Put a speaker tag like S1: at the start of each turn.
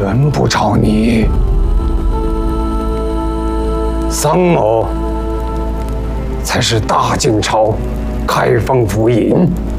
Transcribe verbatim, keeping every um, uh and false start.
S1: 轮不着你。桑某才是大晋朝开封府尹。